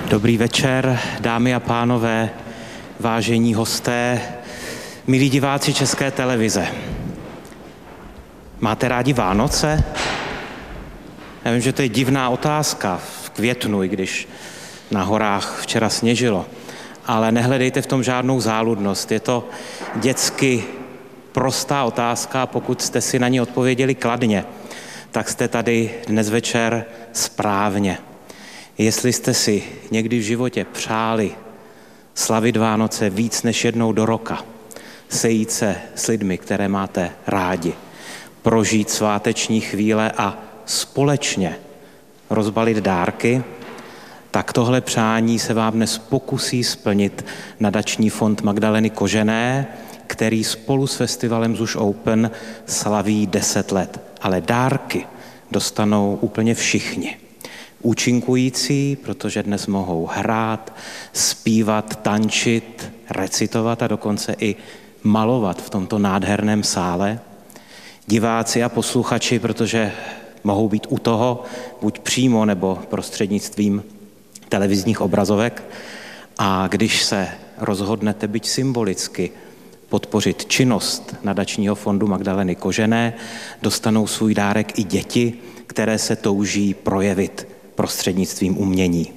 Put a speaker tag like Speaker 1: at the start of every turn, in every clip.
Speaker 1: Dobrý večer, dámy a pánové, vážení hosté, milí diváci České televize. Máte rádi Vánoce? Já vím, že to je divná otázka v květnu, i když na horách včera sněžilo, ale nehledejte v tom žádnou záludnost. Je to dětsky prostá otázka a pokud jste si na ní odpověděli kladně, tak jste tady dnes večer správně. Jestli jste si někdy v životě přáli slavit Vánoce víc než jednou do roka, sejít se s lidmi, které máte rádi, prožít sváteční chvíle a společně rozbalit dárky, tak tohle přání se vám dnes pokusí splnit nadační fond Magdaleny Kožené, který spolu s festivalem ZUŠ Open slaví 10 let. Ale dárky dostanou úplně všichni. Účinkující, protože dnes mohou hrát, zpívat, tančit, recitovat a dokonce i malovat v tomto nádherném sále. Diváci a posluchači, protože mohou být u toho, buď přímo nebo prostřednictvím televizních obrazovek. A když se rozhodnete byť symbolicky podpořit činnost nadačního fondu Magdaleny Kožené, dostanou svůj dárek i děti, které se touží projevit prostřednictvím umění.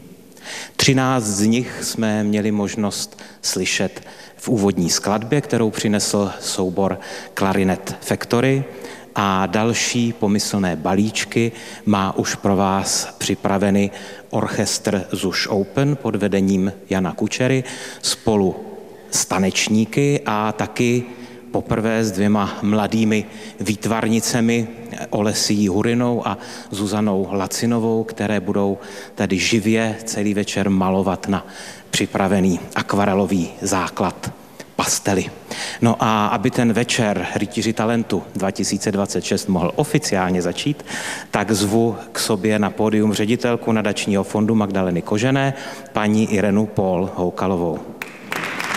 Speaker 1: 13 z nich jsme měli možnost slyšet v úvodní skladbě, kterou přinesl soubor Clarinet Factory, a další pomyslné balíčky má už pro vás připraveny orchestr ZUŠ Open pod vedením Jana Kučery spolu s tanečníky a taky poprvé s 2 mladými výtvarnicemi Olesí Hurinou a Zuzanou Lacinovou, které budou tady živě celý večer malovat na připravený akvarelový základ pastely. No a aby ten večer Rytíři talentu 2026 mohl oficiálně začít, tak zvu k sobě na pódium ředitelku nadačního fondu Magdaleny Kožené, paní Irenu Paul Houkalovou.